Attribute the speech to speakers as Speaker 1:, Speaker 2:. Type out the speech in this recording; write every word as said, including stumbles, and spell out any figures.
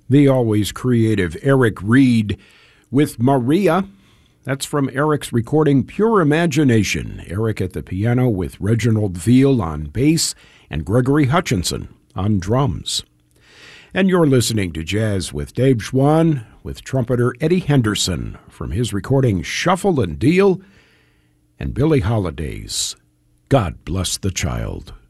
Speaker 1: The always creative Eric Reed with Maria. That's from Eric's recording Pure Imagination. Eric at the piano with Reginald Veal on bass and Gregory Hutchinson on drums. And you're listening to Jazz with Dave Schwann with trumpeter Eddie Henderson from his recording Shuffle and Deal and Billie Holiday's God Bless the Child.